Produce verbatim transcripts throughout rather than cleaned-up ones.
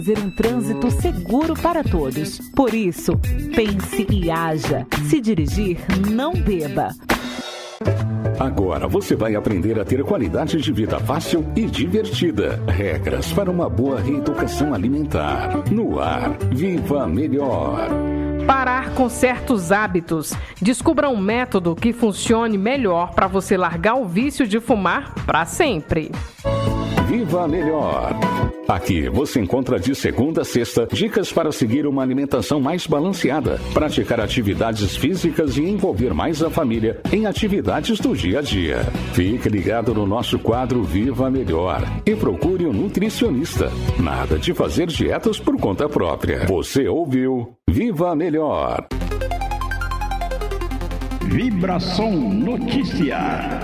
Fazer um trânsito seguro para todos. Por isso, pense e haja. Se dirigir, não beba. Agora você vai aprender a ter qualidade de vida fácil e divertida. Regras para uma boa reeducação alimentar. No ar, Viva Melhor. Parar com certos hábitos. Descubra um método que funcione melhor para você largar o vício de fumar para sempre. Viva Melhor. Aqui você encontra de segunda a sexta dicas para seguir uma alimentação mais balanceada, praticar atividades físicas e envolver mais a família em atividades do dia a dia. Fique ligado no nosso quadro Viva Melhor e procure um nutricionista. Nada de fazer dietas por conta própria. Você ouviu Viva Melhor. Vibração Notícia.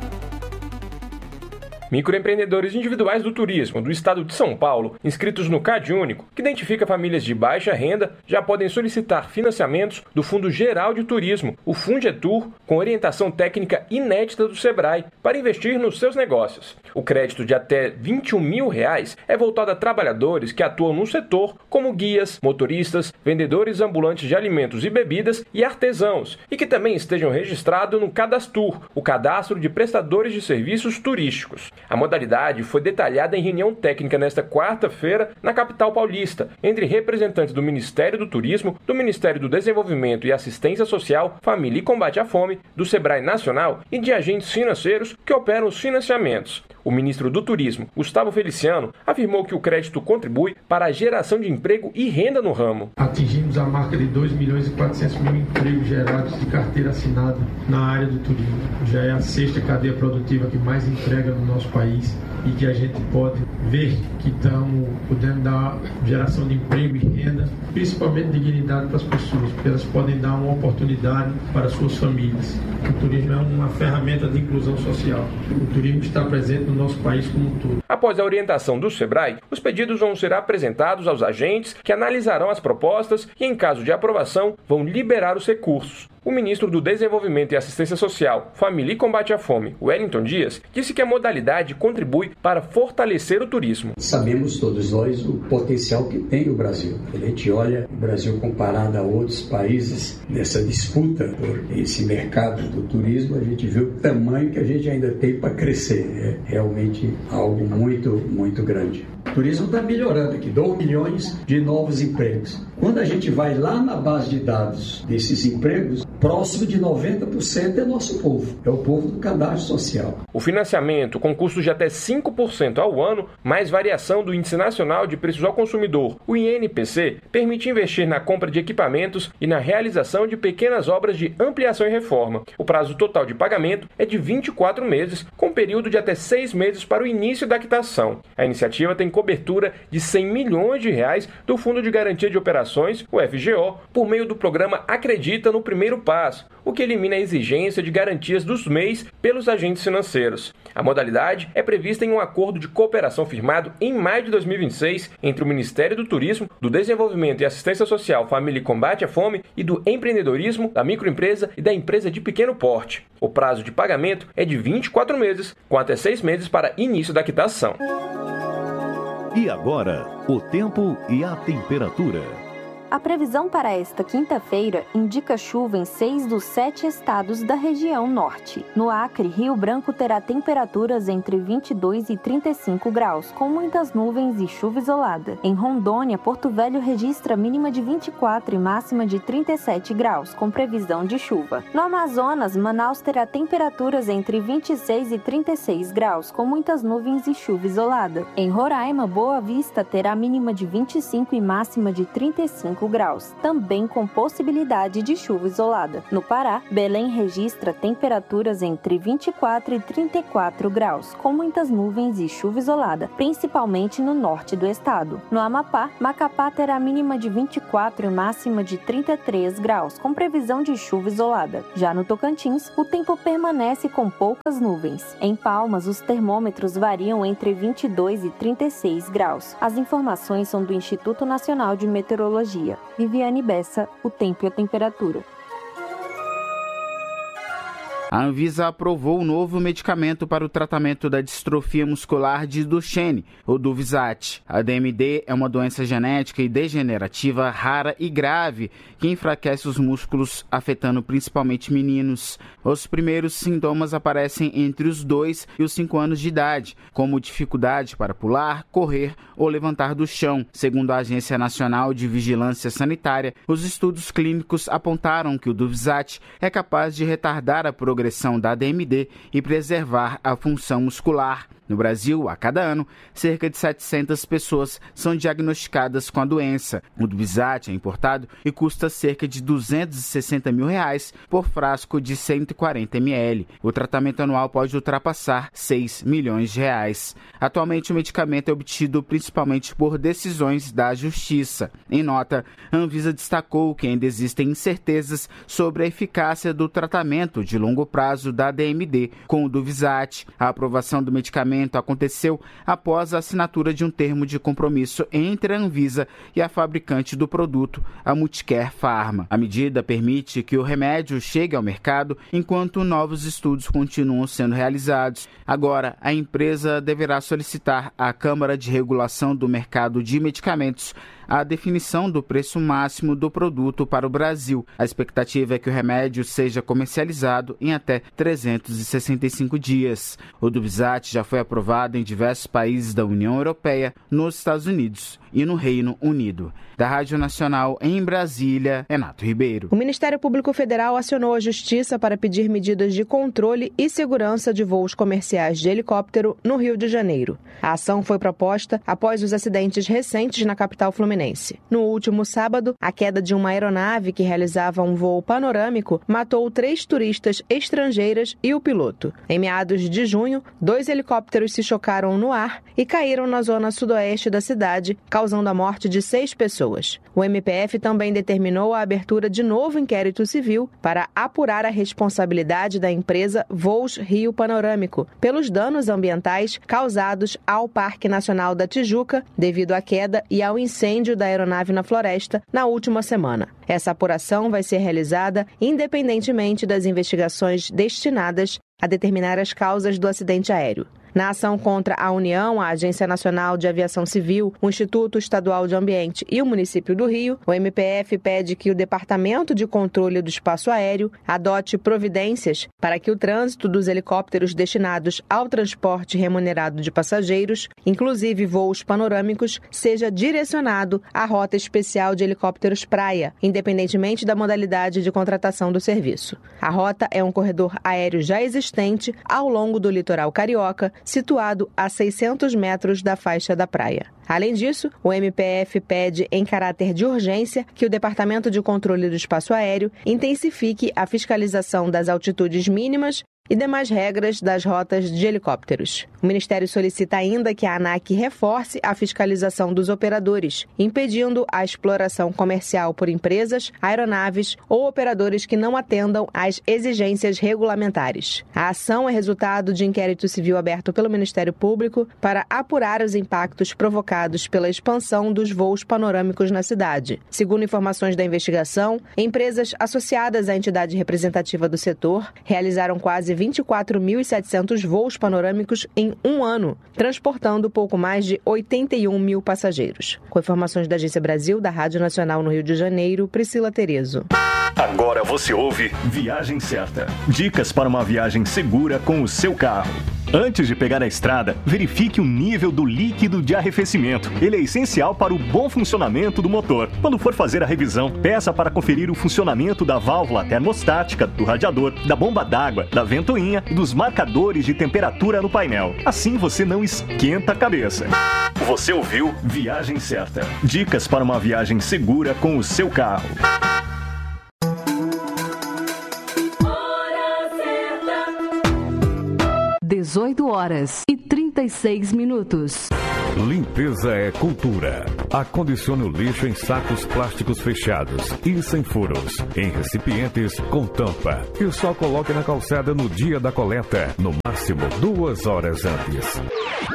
Microempreendedores individuais do turismo do estado de São Paulo, inscritos no CAD Único, que identifica famílias de baixa renda, já podem solicitar financiamentos do Fundo Geral de Turismo, o Fungetur, com orientação técnica inédita do Sebrae, para investir nos seus negócios. O crédito de até vinte e um mil reais é voltado a trabalhadores que atuam no setor, como guias, motoristas, vendedores ambulantes de alimentos e bebidas e artesãos, e que também estejam registrados no Cadastur, o Cadastro de Prestadores de Serviços Turísticos. A modalidade foi detalhada em reunião técnica nesta quarta-feira na capital paulista, entre representantes do Ministério do Turismo, do Ministério do Desenvolvimento e Assistência Social, Família e Combate à Fome, do Sebrae Nacional e de agentes financeiros que operam os financiamentos. O ministro do Turismo, Gustavo Feliciano, afirmou que o crédito contribui para a geração de emprego e renda no ramo. Atingimos a marca de dois milhões e quatrocentos mil empregos gerados de carteira assinada na área do turismo. Já é a sexta cadeia produtiva que mais emprega no nosso país e que a gente pode ver que estamos podendo dar geração de emprego e renda, principalmente dignidade para as pessoas, porque elas podem dar uma oportunidade para suas famílias. O turismo é uma ferramenta de inclusão social. O turismo está presente no nosso país como um todo. Após a orientação do Sebrae, os pedidos vão ser apresentados aos agentes que analisarão as propostas e, em caso de aprovação, vão liberar os recursos. O ministro do Desenvolvimento e Assistência Social, Família e Combate à Fome, Wellington Dias, disse que a modalidade contribui para fortalecer o turismo. Sabemos todos nós o potencial que tem o Brasil. Quando a gente olha o Brasil comparado a outros países nessa disputa por esse mercado do turismo, a gente vê o tamanho que a gente ainda tem para crescer. É realmente algo muito, muito grande. O turismo está melhorando aqui, dois milhões de novos empregos. Quando a gente vai lá na base de dados desses empregos, próximo de noventa por cento é nosso povo, é o povo do cadastro social. O financiamento, com custos de até cinco por cento ao ano, mais variação do Índice Nacional de Preços ao Consumidor, o I N P C, permite investir na compra de equipamentos e na realização de pequenas obras de ampliação e reforma. O prazo total de pagamento é de vinte e quatro meses, com período de até seis meses para o início da quitação. A iniciativa tem cobertura de cem milhões de reais do Fundo de Garantia de Operações, o F G O, por meio do programa Acredita no Primeiro Passo, o que elimina a exigência de garantias dos M E Is pelos agentes financeiros. A modalidade é prevista em um acordo de cooperação firmado em maio de dois mil e vinte e seis entre o Ministério do Turismo, do Desenvolvimento e Assistência Social, Família e Combate à Fome e do Empreendedorismo, da microempresa e da empresa de pequeno porte. O prazo de pagamento é de vinte e quatro meses, com até seis meses para início da quitação. E agora, o tempo e a temperatura. A previsão para esta quinta-feira indica chuva em seis dos sete estados da região norte. No Acre, Rio Branco terá temperaturas entre vinte e dois e trinta e cinco graus, com muitas nuvens e chuva isolada. Em Rondônia, Porto Velho registra mínima de vinte e quatro e máxima de trinta e sete graus, com previsão de chuva. No Amazonas, Manaus terá temperaturas entre vinte e seis e trinta e seis graus, com muitas nuvens e chuva isolada. Em Roraima, Boa Vista terá mínima de vinte e cinco e máxima de trinta e cinco graus, também com possibilidade de chuva isolada. No Pará, Belém registra temperaturas entre vinte e quatro e trinta e quatro graus, com muitas nuvens e chuva isolada, principalmente no norte do estado. No Amapá, Macapá terá mínima de vinte e quatro e máxima de trinta e três graus, com previsão de chuva isolada. Já no Tocantins, o tempo permanece com poucas nuvens. Em Palmas, os termômetros variam entre vinte e dois e trinta e seis graus. As informações são do Instituto Nacional de Meteorologia. Viviane Bessa, o tempo e a temperatura. A Anvisa aprovou um novo medicamento para o tratamento da distrofia muscular de Duchenne, o Duvizat. A D M D é uma doença genética e degenerativa rara e grave que enfraquece os músculos, afetando principalmente meninos. Os primeiros sintomas aparecem entre os dois e os cinco anos de idade, como dificuldade para pular, correr ou levantar do chão. Segundo a Agência Nacional de Vigilância Sanitária, os estudos clínicos apontaram que o Duvizat é capaz de retardar a progressão da D M D e preservar a função muscular. No Brasil, a cada ano, cerca de setecentas pessoas são diagnosticadas com a doença. O Duvizat é importado e custa cerca de duzentos e sessenta mil reais por frasco de cento e quarenta mililitros. O tratamento anual pode ultrapassar seis milhões de reais. Atualmente, o medicamento é obtido principalmente por decisões da Justiça. Em nota, a Anvisa destacou que ainda existem incertezas sobre a eficácia do tratamento de longo prazo da D M D com o Duvizat. A aprovação do medicamento aconteceu após a assinatura de um termo de compromisso entre a Anvisa e a fabricante do produto, a Multicare Pharma. A medida permite que o remédio chegue ao mercado enquanto novos estudos continuam sendo realizados. Agora, a empresa deverá solicitar à Câmara de Regulação do Mercado de Medicamentos a definição do preço máximo do produto para o Brasil. A expectativa é que o remédio seja comercializado em até trezentos e sessenta e cinco dias. O Duvizat já foi aprovado em diversos países da União Europeia, nos Estados Unidos e no Reino Unido. Da Rádio Nacional em Brasília, Renato Ribeiro. O Ministério Público Federal acionou a Justiça para pedir medidas de controle e segurança de voos comerciais de helicóptero no Rio de Janeiro. A ação foi proposta após os acidentes recentes na capital fluminense. No último sábado, a queda de uma aeronave que realizava um voo panorâmico matou três turistas estrangeiras e o piloto. Em meados de junho, dois helicópteros se chocaram no ar e caíram na zona sudoeste da cidade, causando a morte de seis pessoas. O M P F também determinou a abertura de novo inquérito civil para apurar a responsabilidade da empresa Voos Rio Panorâmico pelos danos ambientais causados ao Parque Nacional da Tijuca devido à queda e ao incêndio da aeronave na floresta na última semana. Essa apuração vai ser realizada independentemente das investigações destinadas a determinar as causas do acidente aéreo. Na ação contra a União, a Agência Nacional de Aviação Civil, o Instituto Estadual de Ambiente e o município do Rio, o M P F pede que o Departamento de Controle do Espaço Aéreo adote providências para que o trânsito dos helicópteros destinados ao transporte remunerado de passageiros, inclusive voos panorâmicos, seja direcionado à rota especial de helicópteros praia, independentemente da modalidade de contratação do serviço. A rota é um corredor aéreo já existente ao longo do litoral carioca, situado a seiscentos metros da faixa da praia. Além disso, o M P F pede, em caráter de urgência, que o Departamento de Controle do Espaço Aéreo intensifique a fiscalização das altitudes mínimas e demais regras das rotas de helicópteros. O Ministério solicita ainda que a ANAC reforce a fiscalização dos operadores, impedindo a exploração comercial por empresas, aeronaves ou operadores que não atendam às exigências regulamentares. A ação é resultado de inquérito civil aberto pelo Ministério Público para apurar os impactos provocados pela expansão dos voos panorâmicos na cidade. Segundo informações da investigação, empresas associadas à entidade representativa do setor realizaram quase vinte e quatro mil e setecentos voos panorâmicos em um ano, transportando pouco mais de oitenta e um mil passageiros. Com informações da Agência Brasil, da Rádio Nacional no Rio de Janeiro, Priscila Terezo. Agora você ouve Viagem Certa. Dicas para uma viagem segura com o seu carro. Antes de pegar a estrada, verifique o nível do líquido de arrefecimento. Ele é essencial para o bom funcionamento do motor. Quando for fazer a revisão, peça para conferir o funcionamento da válvula termostática, do radiador, da bomba d'água, da ventoinha e dos marcadores de temperatura no painel. Assim você não esquenta a cabeça. Você ouviu Viagem Certa. Dicas para uma viagem segura com o seu carro. dezoito horas e trinta e seis minutos. Limpeza é cultura. Acondicione o lixo em sacos plásticos fechados e sem furos, em recipientes com tampa. E só coloque na calçada no dia da coleta, no máximo duas horas antes.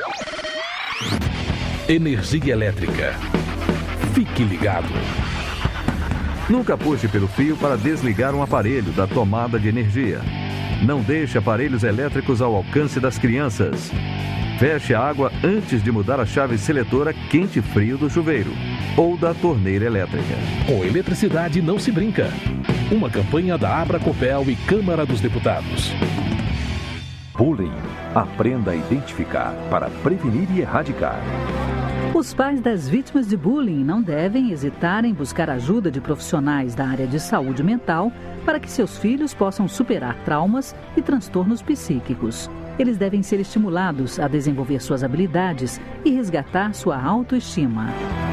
Energia elétrica. Fique ligado. Nunca puxe pelo fio para desligar um aparelho da tomada de energia. Não deixe aparelhos elétricos ao alcance das crianças. Feche a água antes de mudar a chave seletora quente e frio do chuveiro ou da torneira elétrica. Com eletricidade não se brinca. Uma campanha da Abracopel e Câmara dos Deputados. Bullying. Aprenda a identificar para prevenir e erradicar. Os pais das vítimas de bullying não devem hesitar em buscar ajuda de profissionais da área de saúde mental para que seus filhos possam superar traumas e transtornos psíquicos. Eles devem ser estimulados a desenvolver suas habilidades e resgatar sua autoestima.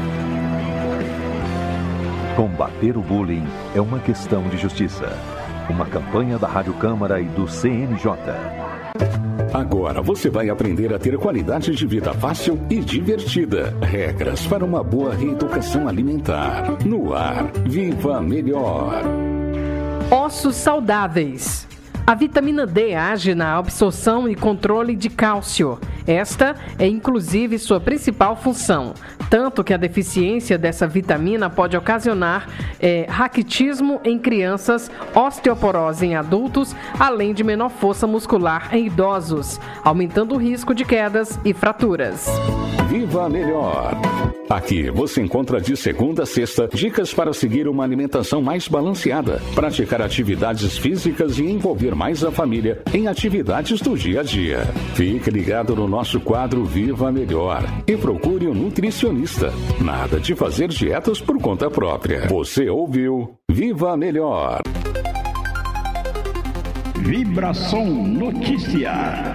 Combater o bullying é uma questão de justiça. Uma campanha da Rádio Câmara e do C N J. Agora você vai aprender a ter qualidade de vida fácil e divertida. Regras para uma boa reeducação alimentar. No ar, Viva Melhor. Ossos saudáveis. A vitamina D age na absorção e controle de cálcio. Esta é inclusive sua principal função, tanto que a deficiência dessa vitamina pode ocasionar é, raquitismo em crianças, osteoporose em adultos, além de menor força muscular em idosos, aumentando o risco de quedas e fraturas. Viva Melhor. Aqui você encontra de segunda a sexta dicas para seguir uma alimentação mais balanceada, praticar atividades físicas e envolver mais a família em atividades do dia a dia. Fique ligado no nosso quadro Viva Melhor e procure um nutricionista. Nada de fazer dietas por conta própria. Você ouviu Viva Melhor. Vibração Notícia.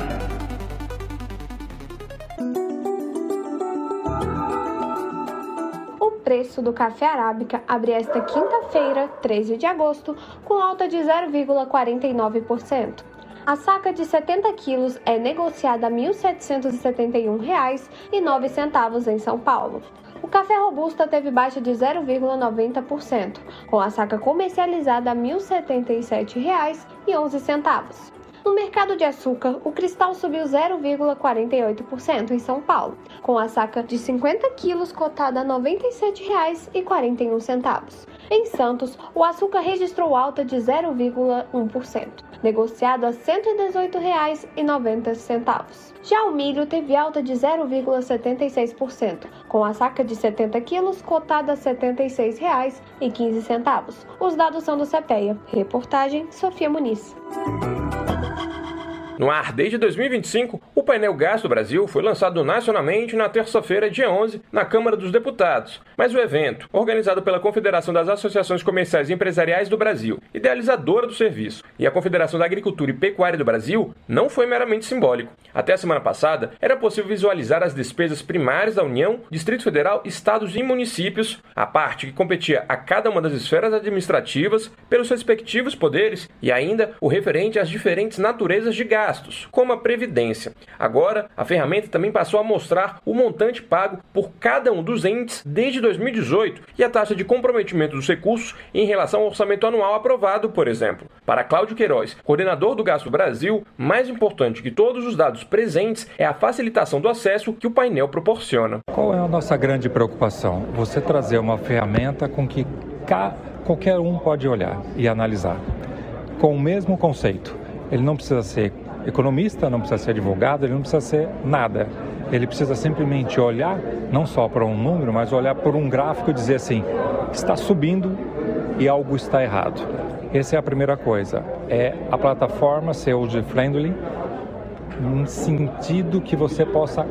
O preço do café arábica abre esta quinta-feira, treze de agosto, com alta de zero vírgula quarenta e nove por cento. A saca de setenta quilos é negociada a mil setecentos e setenta e um reais e nove centavos em São Paulo. O café robusta teve baixa de zero vírgula noventa por cento, com a saca comercializada a mil e setenta e sete reais e onze centavos. No mercado de açúcar, o cristal subiu zero vírgula quarenta e oito por cento em São Paulo, com a saca de cinquenta quilos cotada a noventa e sete reais e quarenta e um centavos. Em Santos, o açúcar registrou alta de zero vírgula um por cento, negociado a cento e dezoito reais e noventa centavos. Já o milho teve alta de zero vírgula setenta e seis por cento, com a saca de setenta quilos cotada a setenta e seis reais e quinze centavos. Os dados são do CEPEA. Reportagem Sofia Muniz. No ar desde dois mil e vinte e cinco, o painel Gás do Brasil foi lançado nacionalmente na terça-feira, dia onze, na Câmara dos Deputados. Mas o evento, organizado pela Confederação das Associações Comerciais e Empresariais do Brasil, idealizadora do serviço, e a Confederação da Agricultura e Pecuária do Brasil, não foi meramente simbólico. Até a semana passada, era possível visualizar as despesas primárias da União, Distrito Federal, estados e municípios, a parte que competia a cada uma das esferas administrativas, pelos respectivos poderes, e ainda o referente às diferentes naturezas de gastos, como a Previdência. Agora, a ferramenta também passou a mostrar o montante pago por cada um dos entes desde dois mil e dezoito e a taxa de comprometimento dos recursos em relação ao orçamento anual aprovado, por exemplo. Para Cláudio Queiroz, coordenador do Gasto Brasil, mais importante que todos os dados presentes é a facilitação do acesso que o painel proporciona. Qual é a nossa grande preocupação? Você trazer uma ferramenta com que qualquer um pode olhar e analisar, com o mesmo conceito. Ele não precisa ser economista, não precisa ser advogado, ele não precisa ser nada. Ele precisa simplesmente olhar, não só para um número, mas olhar por um gráfico e dizer assim, está subindo e algo está errado. Essa é a primeira coisa. É a plataforma ser user-friendly, no sentido que você possa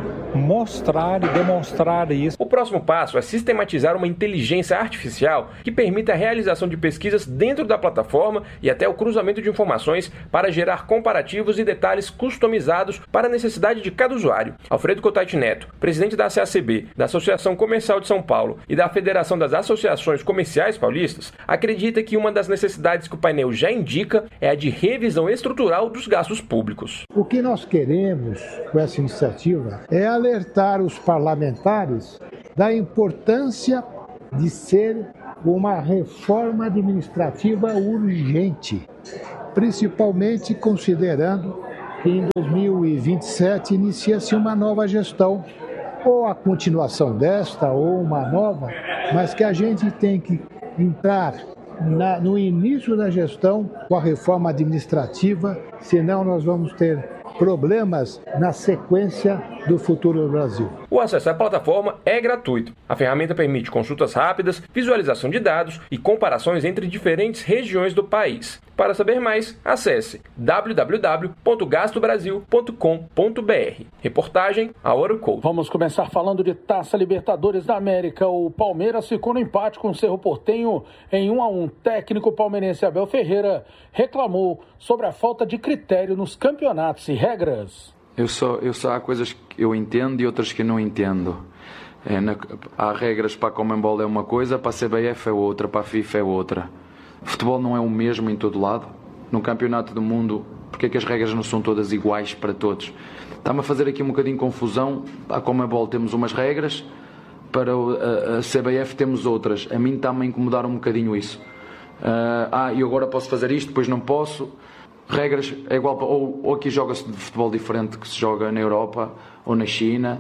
mostrar e demonstrar isso. O próximo passo é sistematizar uma inteligência artificial que permita a realização de pesquisas dentro da plataforma e até o cruzamento de informações para gerar comparativos e detalhes customizados para a necessidade de cada usuário. Alfredo Cotait Neto, presidente da A C A C B, da Associação Comercial de São Paulo e da Federação das Associações Comerciais Paulistas, acredita que uma das necessidades que o painel já indica é a de revisão estrutural dos gastos públicos. O que nós queremos com essa iniciativa é a alertar os parlamentares da importância de ser uma reforma administrativa urgente, principalmente considerando que em dois mil e vinte e sete inicia-se uma nova gestão, ou a continuação desta, ou uma nova, mas que a gente tem que entrar na, no início da gestão com a reforma administrativa, senão nós vamos ter problemas na sequência do futuro do Brasil. O acesso à plataforma é gratuito. A ferramenta permite consultas rápidas, visualização de dados e comparações entre diferentes regiões do país. Para saber mais, acesse w w w ponto gasto brasil ponto com ponto b r. Reportagem A Hora Code. Vamos começar falando de Taça Libertadores da América. O Palmeiras ficou no empate com o Cerro Porteño em um a um. Técnico palmeirense Abel Ferreira reclamou sobre a falta de critério nos campeonatos e regras. Eu só, eu só há coisas que eu entendo e outras que não entendo. É, na, há regras para a Conmebol é uma coisa, para a C B F é outra, para a FIFA é outra. O futebol não é o mesmo em todo lado. No campeonato do mundo, porque é que as regras não são todas iguais para todos? Está-me a fazer aqui um bocadinho de confusão. A Conmebol temos umas regras, para a, a C B F temos outras. A mim está-me a incomodar um bocadinho isso. Uh, ah, e agora posso fazer isto, depois não posso. Regras é igual para, ou, ou aqui joga-se de futebol diferente que se joga na Europa ou na China,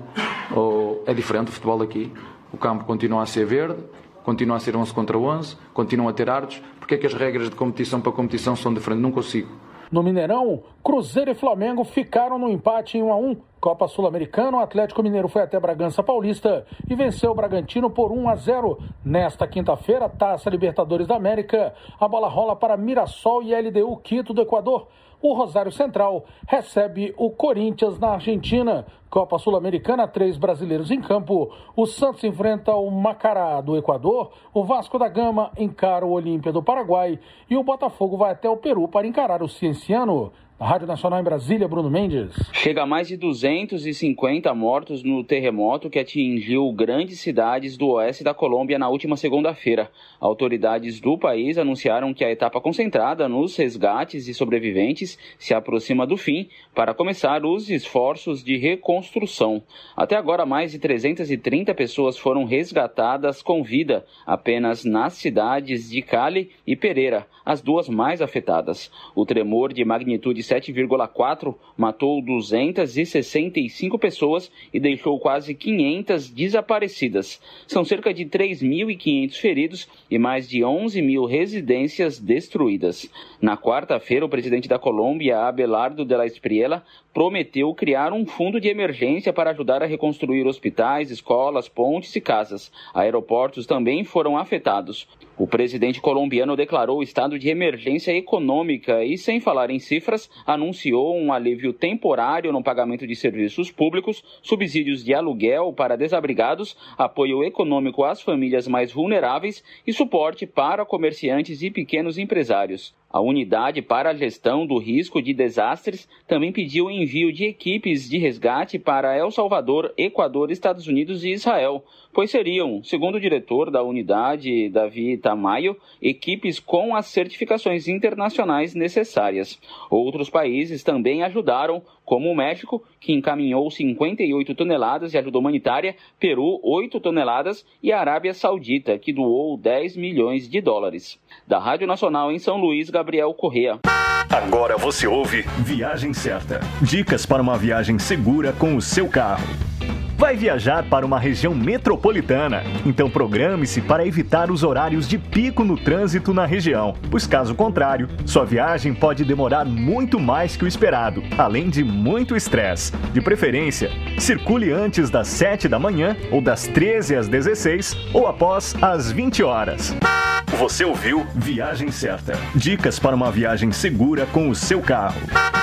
ou é diferente o futebol aqui. O campo continua a ser verde, continua a ser onze contra onze, continua a ter árbitros. Porque é que as regras de competição para competição são diferentes? Não consigo. No Mineirão, Cruzeiro e Flamengo ficaram no empate em um a um. Copa Sul-Americana, o Atlético Mineiro foi até Bragança Paulista e venceu o Bragantino por um a zero. Nesta quinta-feira, Taça Libertadores da América, a bola rola para Mirassol e L D U Quito do Equador. O Rosário Central recebe o Corinthians na Argentina. Copa Sul-Americana, três brasileiros em campo. O Santos enfrenta o Macará do Equador. O Vasco da Gama encara o Olímpia do Paraguai. E o Botafogo vai até o Peru para encarar o Cienciano. Na Rádio Nacional em Brasília, Bruno Mendes. Chega a mais de duzentos e cinquenta mortos no terremoto que atingiu grandes cidades do oeste da Colômbia na última segunda-feira. Autoridades do país anunciaram que a etapa concentrada nos resgates e sobreviventes se aproxima do fim para começar os esforços de reconstrução. Até agora, mais de trezentas e trinta pessoas foram resgatadas com vida apenas nas cidades de Cali e Pereira, as duas mais afetadas. O tremor de magnitude sete vírgula quatro matou duzentas e sessenta e cinco pessoas e deixou quase quinhentas desaparecidas. São cerca de três mil e quinhentos feridos e mais de onze mil residências destruídas. Na quarta-feira, o presidente da Colômbia, Abelardo de la Espriella, prometeu criar um fundo de emergência para ajudar a reconstruir hospitais, escolas, pontes e casas. Aeroportos também foram afetados. O presidente colombiano declarou estado de emergência econômica e, sem falar em cifras, anunciou um alívio temporário no pagamento de serviços públicos, subsídios de aluguel para desabrigados, apoio econômico às famílias mais vulneráveis e suporte para comerciantes e pequenos empresários. A Unidade para a Gestão do Risco de Desastres também pediu o envio de equipes de resgate para El Salvador, Equador, Estados Unidos e Israel, pois seriam, segundo o diretor da unidade, Davi Tamayo, equipes com as certificações internacionais necessárias. Outros países também ajudaram, como o México, que encaminhou cinquenta e oito toneladas de ajuda humanitária, Peru, oito toneladas e a Arábia Saudita, que doou dez milhões de dólares. Da Rádio Nacional em São Luís, Gabriel Correa. Agora você ouve Viagem Certa. Dicas para uma viagem segura com o seu carro. Vai viajar para uma região metropolitana, então programe-se para evitar os horários de pico no trânsito na região, pois caso contrário, sua viagem pode demorar muito mais que o esperado, além de muito estresse. De preferência, circule antes das sete da manhã, ou das treze às dezesseis, ou após as vinte horas. Você ouviu Viagem Certa. Dicas para uma viagem segura com o seu carro.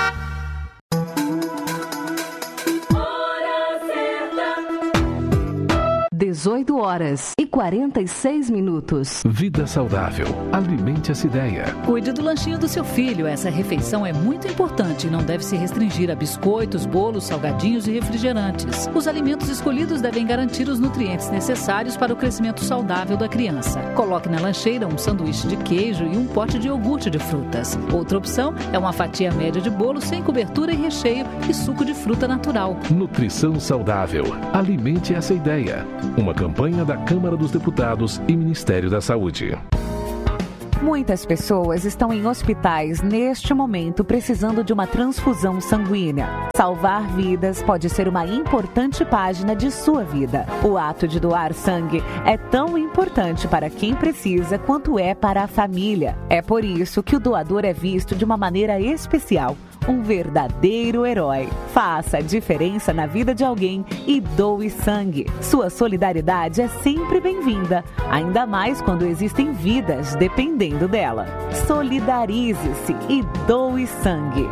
dezoito horas e quarenta e seis minutos. Vida saudável. Alimente essa ideia. Cuide do lanchinho do seu filho. Essa refeição é muito importante e não deve se restringir a biscoitos, bolos, salgadinhos e refrigerantes. Os alimentos escolhidos devem garantir os nutrientes necessários para o crescimento saudável da criança. Coloque na lancheira um sanduíche de queijo e um pote de iogurte de frutas. Outra opção é uma fatia média de bolo sem cobertura e recheio e suco de fruta natural. Nutrição saudável. Alimente essa ideia. Uma campanha da Câmara dos Deputados e Ministério da Saúde. Muitas pessoas estão em hospitais neste momento precisando de uma transfusão sanguínea. Salvar vidas pode ser uma importante página de sua vida. O ato de doar sangue é tão importante para quem precisa quanto é para a família. É por isso que o doador é visto de uma maneira especial. Um verdadeiro herói. Faça a diferença na vida de alguém e doe sangue. Sua solidariedade é sempre bem-vinda, ainda mais quando existem vidas dependendo dela. Solidarize-se e doe sangue.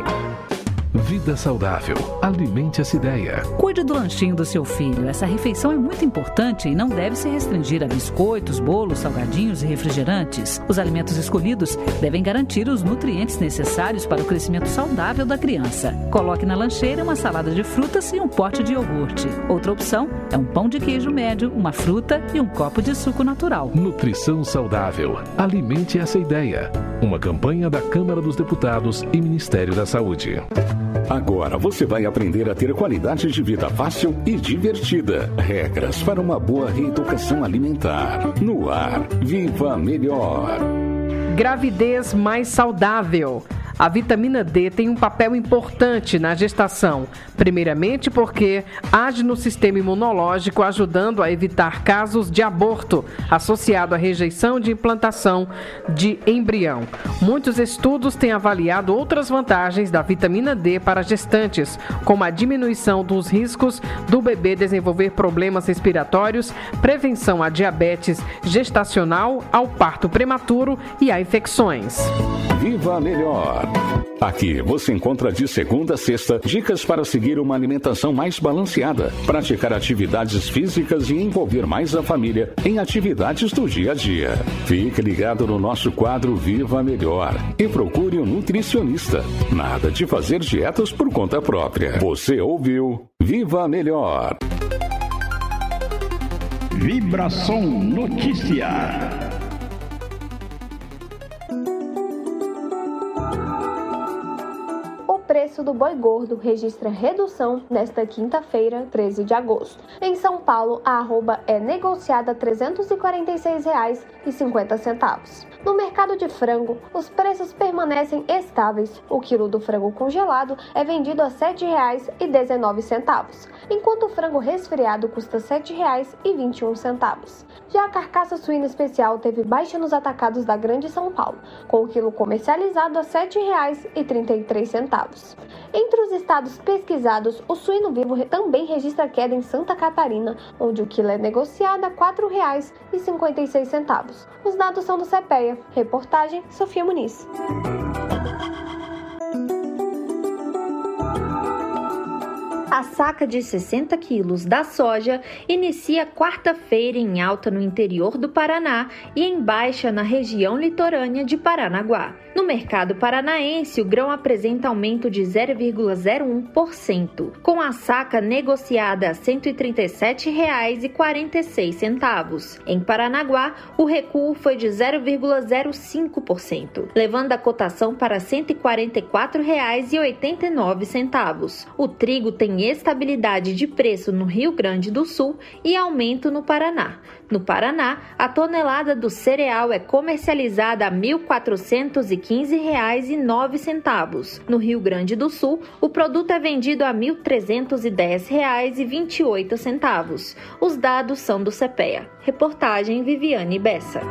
Vida saudável. Alimente essa ideia. Cuide do lanchinho do seu filho. Essa refeição é muito importante e não deve se restringir a biscoitos, bolos, salgadinhos e refrigerantes. Os alimentos escolhidos devem garantir os nutrientes necessários para o crescimento saudável da criança. Coloque na lancheira uma salada de frutas e um pote de iogurte. Outra opção é um pão de queijo médio, uma fruta e um copo de suco natural. Nutrição saudável. Alimente essa ideia. Uma campanha da Câmara dos Deputados e Ministério da Saúde. Agora você vai aprender a ter qualidade de vida fácil e divertida. Regras para uma boa reeducação alimentar. No ar, Viva Melhor. Gravidez mais saudável. A vitamina D tem um papel importante na gestação, primeiramente porque age no sistema imunológico, ajudando a evitar casos de aborto associado à rejeição de implantação de embrião. Muitos estudos têm avaliado outras vantagens da vitamina D para gestantes, como a diminuição dos riscos do bebê desenvolver problemas respiratórios, prevenção à diabetes gestacional, ao parto prematuro e a infecções. Viva Melhor. Aqui você encontra de segunda a sexta dicas para seguir uma alimentação mais balanceada, praticar atividades físicas e envolver mais a família em atividades do dia a dia. Fique ligado no nosso quadro Viva Melhor e procure um nutricionista. Nada de fazer dietas por conta própria. Você ouviu Viva Melhor. Vibração Notícia. O preço do boi gordo registra redução nesta quinta-feira, treze de agosto. Em São Paulo, a arroba é negociada a trezentos e quarenta e seis reais e cinquenta centavos. No mercado de frango, os preços permanecem estáveis. O quilo do frango congelado é vendido a sete reais e dezenove centavos, enquanto o frango resfriado custa sete reais e vinte e um centavos. Já a carcaça suína especial teve baixa nos atacados da Grande São Paulo, com o quilo comercializado a sete reais e trinta e três centavos. Entre os estados pesquisados, o suíno vivo também registra queda em Santa Catarina, onde o quilo é negociado a quatro reais e cinquenta e seis centavos. Os dados são do CEPEA. Reportagem Sofia Muniz. A saca de sessenta quilos da soja inicia quarta-feira em alta no interior do Paraná e em baixa na região litorânea de Paranaguá. No mercado paranaense, o grão apresenta aumento de zero vírgula zero um por cento, com a saca negociada a cento e trinta e sete reais e quarenta e seis centavos. Em Paranaguá, o recuo foi de zero vírgula zero cinco por cento, levando a cotação para cento e quarenta e quatro reais e oitenta e nove centavos. O trigo tem estabilidade de preço no Rio Grande do Sul e aumento no Paraná. No Paraná, a tonelada do cereal é comercializada a mil quatrocentos e quinze reais e nove centavos. No Rio Grande do Sul, o produto é vendido a mil trezentos e dez reais e vinte e oito centavos. Os dados são do CEPEA. Reportagem Viviane Bessa.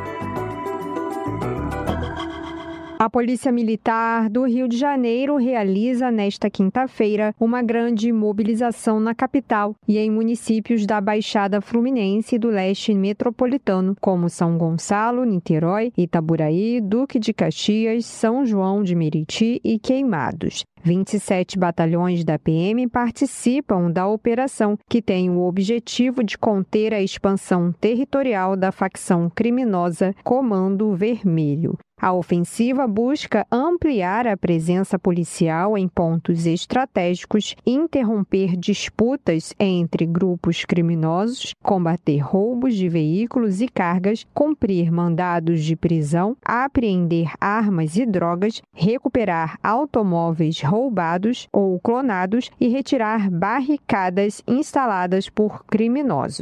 A Polícia Militar do Rio de Janeiro realiza nesta quinta-feira uma grande mobilização na capital e em municípios da Baixada Fluminense e do leste metropolitano, como São Gonçalo, Niterói, Itaburaí, Duque de Caxias, São João de Meriti e Queimados. vinte e sete batalhões da P M participam da operação, que tem o objetivo de conter a expansão territorial da facção criminosa Comando Vermelho. A ofensiva busca ampliar a presença policial em pontos estratégicos, interromper disputas entre grupos criminosos, combater roubos de veículos e cargas, cumprir mandados de prisão, apreender armas e drogas, recuperar automóveis roubados ou clonados e retirar barricadas instaladas por criminosos.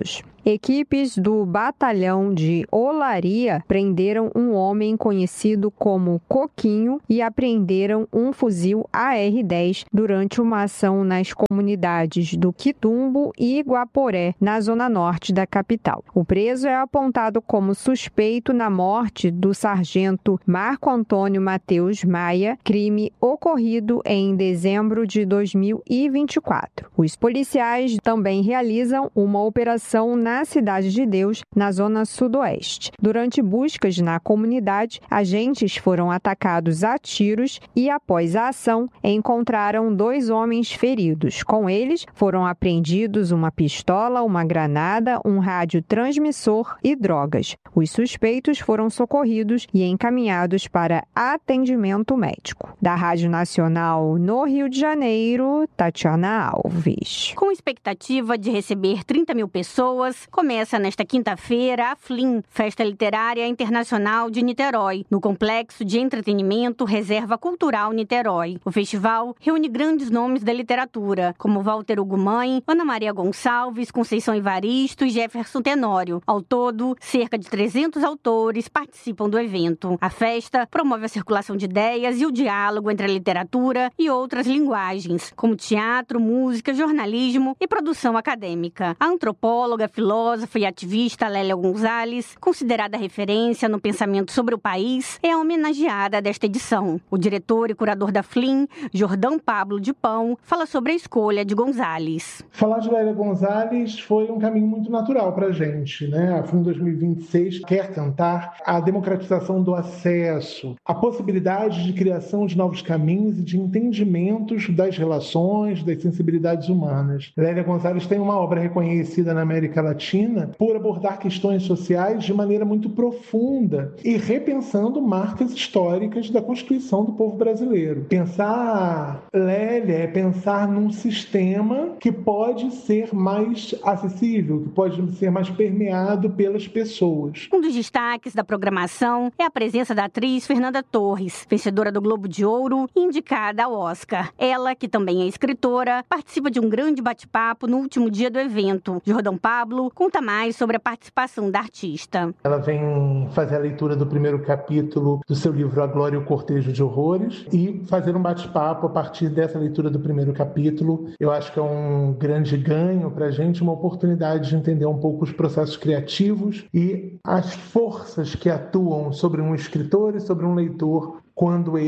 Equipes do batalhão de Olaria prenderam um homem conhecido como Coquinho e apreenderam um fuzil A R dez durante uma ação nas comunidades do Quitumbo e Guaporé, na zona norte da capital. O preso é apontado como suspeito na morte do sargento Marco Antônio Mateus Maia, crime ocorrido em dezembro de dois mil e vinte e quatro. Os policiais também realizam uma operação na Cidade de Deus, na zona sudoeste. Durante buscas na comunidade, agentes foram atacados a tiros e, após a ação, encontraram dois homens feridos. Com eles, foram apreendidos uma pistola, uma granada, um rádio transmissor e drogas. Os suspeitos foram socorridos e encaminhados para atendimento médico. Da Rádio Nacional no Rio de Janeiro, Tatiana Alves. Com expectativa de receber trinta mil pessoas, começa nesta quinta-feira a Flim, Festa Literária Internacional de Niterói, no Complexo de Entretenimento Reserva Cultural Niterói. O festival reúne grandes nomes da literatura, como Walter Hugo Mãe, Ana Maria Gonçalves, Conceição Evaristo e Jefferson Tenório. Ao todo, cerca de trezentos autores participam do evento. A festa promove a circulação de ideias e o diálogo entre a literatura e outras linguagens, como teatro, música, jornalismo e produção acadêmica. A antropóloga, filósofa e ativista Lélia Gonzalez, considerada referência no pensamento sobre o país, é a homenageada desta edição. O diretor e curador da Flim, Jordão Pablo de Pão, fala sobre a escolha de Gonzalez. Falar de Lélia Gonzalez foi um caminho muito natural para a gente, né? A Flim dois mil e vinte e seis quer tentar a democratização do acesso, a possibilidade de criação de novos caminhos e de entendimentos das relações, das sensibilidades humanas. Lélia Gonzalez tem uma obra reconhecida na América Latina por abordar questões sociais de maneira muito profunda e repensando marcas históricas da Constituição do povo brasileiro. Pensar Lélia é pensar num sistema que pode ser mais acessível, que pode ser mais permeado pelas pessoas. Um dos destaques da programação é a presença da atriz Fernanda Torres, vencedora do Globo de Ouro e indicada ao Oscar. Ela, que também é escritora, participa de um grande bate-papo no último dia do evento. Jordão Pablo conta mais sobre a participação da artista. Ela vem fazer a leitura do primeiro capítulo do seu livro A Glória e o Cortejo de Horrores e fazer um bate-papo a partir dessa leitura do primeiro capítulo. Eu acho que é um grande ganho para a gente, uma oportunidade de entender um pouco os processos criativos e as forças que atuam sobre um escritor e sobre um leitor quando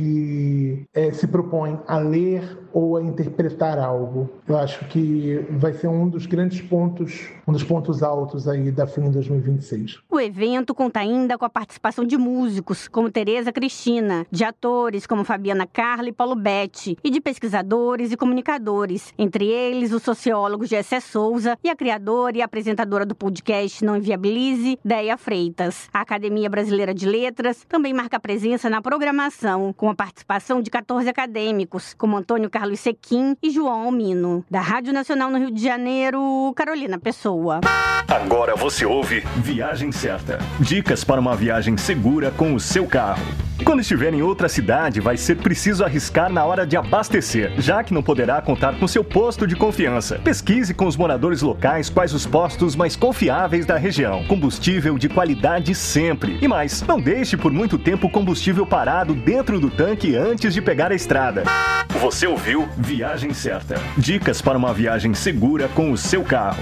ele é, se propõe a ler ou a interpretar algo. Eu acho que vai ser um dos grandes pontos, um dos pontos altos aí da Flim dois mil e vinte e seis. O evento conta ainda com a participação de músicos, como Tereza Cristina, de atores como Fabiana Carla e Paulo Betti, e de pesquisadores e comunicadores, entre eles o sociólogo Gessé Souza e a criadora e apresentadora do podcast Não Inviabilize, Déia Freitas. A Academia Brasileira de Letras também marca presença na programação programação, com a participação de quatorze acadêmicos, como Antônio Carlos Sequim e João Almino. Da Rádio Nacional no Rio de Janeiro, Carolina Pessoa. Agora você ouve Viagem Certa. Dicas para uma viagem segura com o seu carro. Quando estiver em outra cidade, vai ser preciso arriscar na hora de abastecer, já que não poderá contar com seu posto de confiança. Pesquise com os moradores locais quais os postos mais confiáveis da região. Combustível de qualidade sempre. E mais, não deixe por muito tempo o combustível parado dentro do tanque antes de pegar a estrada. Você ouviu Viagem Certa. Dicas para uma viagem segura com o seu carro.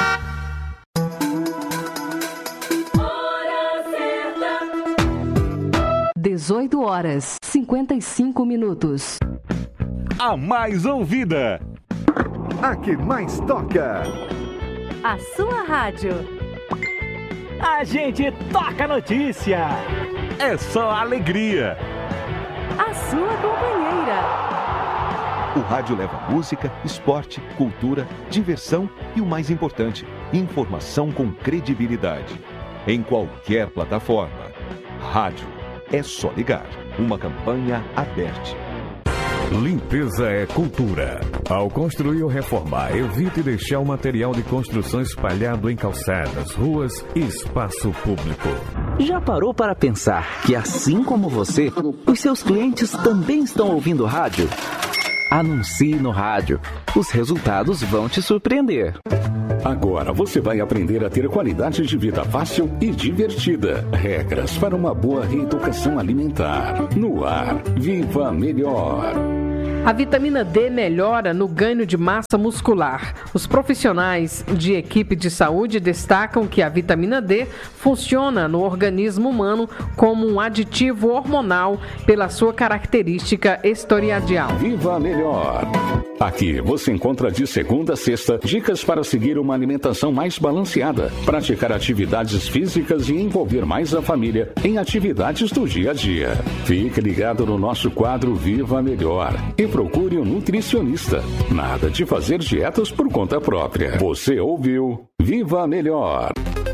dezoito horas, cinquenta e cinco minutos. A mais ouvida. A que mais toca. A sua rádio. A gente toca notícia. É só alegria. A sua companheira. O rádio leva música, esporte, cultura, diversão e o mais importante, informação com credibilidade. Em qualquer plataforma. Rádio. É só ligar. Uma campanha aberta. Limpeza é cultura. Ao construir ou reformar, evite deixar o material de construção espalhado em calçadas, ruas e espaço público. Já parou para pensar que, assim como você, os seus clientes também estão ouvindo rádio? Anuncie no rádio. Os resultados vão te surpreender. Agora você vai aprender a ter qualidade de vida fácil e divertida. Regras para uma boa reeducação alimentar. No ar, Viva Melhor. A vitamina D melhora no ganho de massa muscular. Os profissionais de equipe de saúde destacam que a vitamina D funciona no organismo humano como um aditivo hormonal pela sua característica historiadial. Viva Melhor. Aqui você encontra de segunda a sexta dicas para seguir uma alimentação mais balanceada, praticar atividades físicas e envolver mais a família em atividades do dia a dia. Fique ligado no nosso quadro Viva Melhor e procure um nutricionista. Nada de fazer dietas por conta própria. Você ouviu Viva Melhor.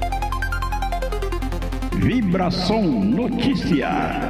Vibração Notícia.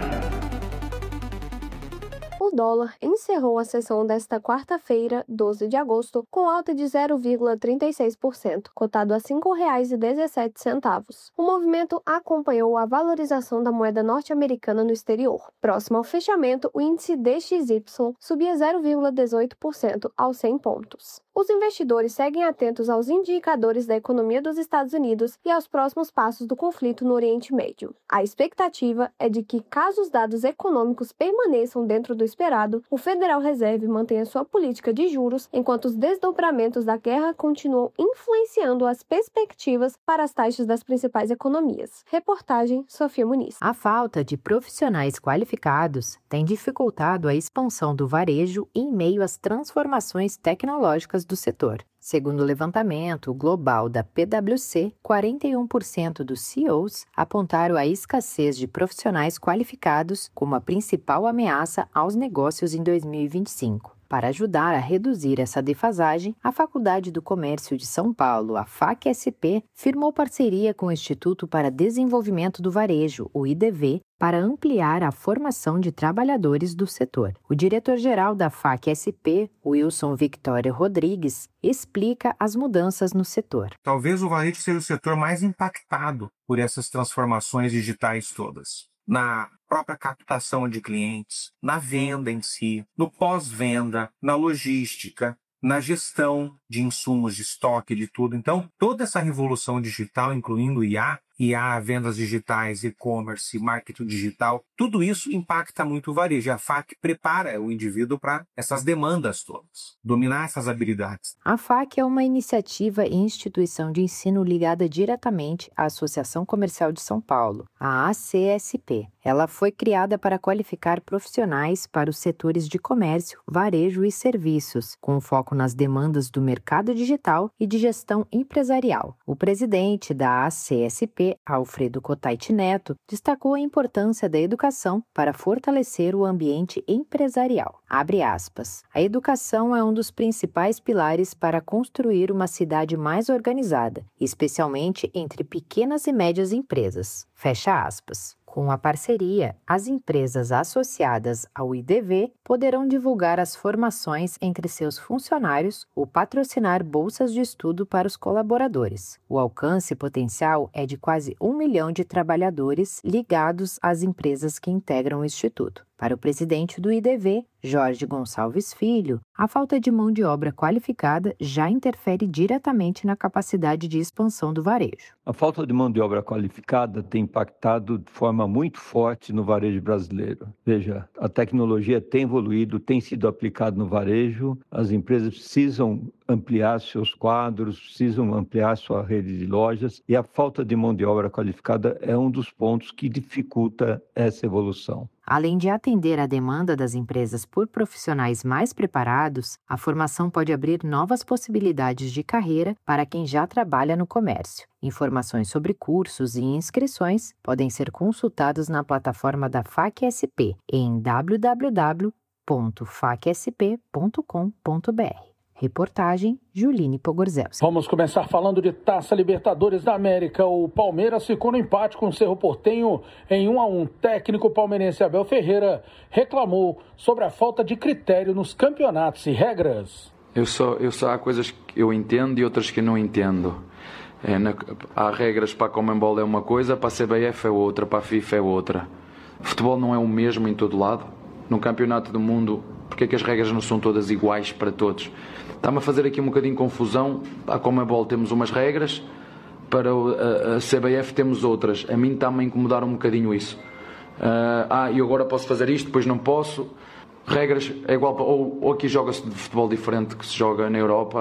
O dólar encerrou a sessão desta quarta-feira, doze de agosto, com alta de zero vírgula trinta e seis por cento, cotado a cinco reais e dezessete centavos. O movimento acompanhou a valorização da moeda norte-americana no exterior. Próximo ao fechamento, o índice D X Y subia zero vírgula dezoito por cento aos cem pontos. Os investidores seguem atentos aos indicadores da economia dos Estados Unidos e aos próximos passos do conflito no Oriente Médio. A expectativa é de que, caso os dados econômicos permaneçam dentro do esperado, o Federal Reserve mantenha sua política de juros, enquanto os desdobramentos da guerra continuam influenciando as perspectivas para as taxas das principais economias. Reportagem Sofia Muniz. A falta de profissionais qualificados tem dificultado a expansão do varejo em meio às transformações tecnológicas do setor. Segundo o levantamento global da P W C, quarenta e um por cento dos C E Os apontaram a escassez de profissionais qualificados como a principal ameaça aos negócios em dois mil e vinte e cinco. Para ajudar a reduzir essa defasagem, a Faculdade do Comércio de São Paulo, a F A C S P, firmou parceria com o Instituto para Desenvolvimento do Varejo, o I D V, para ampliar a formação de trabalhadores do setor. O diretor-geral da F A C S P, Wilson Victória Rodrigues, explica as mudanças no setor. Talvez o varejo seja o setor mais impactado por essas transformações digitais todas. Na própria captação de clientes, na venda em si, no pós-venda, na logística, na gestão de insumos de estoque, de tudo. Então, toda essa revolução digital, incluindo I A, I A, vendas digitais, e-commerce, marketing digital, tudo isso impacta muito o varejo. A F A C prepara o indivíduo para essas demandas todas, dominar essas habilidades. A F A C é uma iniciativa e instituição de ensino ligada diretamente à Associação Comercial de São Paulo, a A C S P. Ela foi criada para qualificar profissionais para os setores de comércio, varejo e serviços, com foco nas demandas do mercado digital e de gestão empresarial. O presidente da A C S P, Alfredo Cotait Neto, destacou a importância da educação para fortalecer o ambiente empresarial. Abre aspas. A educação é um dos principais pilares para construir uma cidade mais organizada, especialmente entre pequenas e médias empresas. Fecha aspas. Com a parceria, as empresas associadas ao I D V poderão divulgar as formações entre seus funcionários ou patrocinar bolsas de estudo para os colaboradores. O alcance potencial é de quase um milhão de trabalhadores ligados às empresas que integram o Instituto. Para o presidente do I D V, Jorge Gonçalves Filho, a falta de mão de obra qualificada já interfere diretamente na capacidade de expansão do varejo. A falta de mão de obra qualificada tem impactado de forma muito forte no varejo brasileiro. Veja, a tecnologia tem evoluído, tem sido aplicada no varejo, as empresas precisam ampliar seus quadros, precisam ampliar sua rede de lojas e a falta de mão de obra qualificada é um dos pontos que dificulta essa evolução. Além de atender à demanda das empresas por profissionais mais preparados, a formação pode abrir novas possibilidades de carreira para quem já trabalha no comércio. Informações sobre cursos e inscrições podem ser consultados na plataforma da F A C S P em w w w ponto fac s p ponto com ponto b r. Reportagem Juline Pogorzelski. Vamos começar falando de Taça Libertadores da América. O Palmeiras ficou no empate com o Cerro Porteño em um a um. Técnico palmeirense Abel Ferreira reclamou sobre a falta de critério nos campeonatos e regras. Eu só, eu só há coisas que eu entendo e outras que não entendo. É, na, há regras para a Conmebol é uma coisa, para a C B F é outra, para a FIFA é outra. O futebol não é o mesmo em todo lado. No Campeonato do Mundo porque é que as regras não são todas iguais para todos. Está-me a fazer aqui um bocadinho de confusão. A Conmebol temos umas regras, para a, a C B F temos outras. A mim está-me a incomodar um bocadinho isso. Uh, ah, e agora posso fazer isto, depois não posso. Regras é igual para, ou, ou aqui joga-se de futebol diferente que se joga na Europa.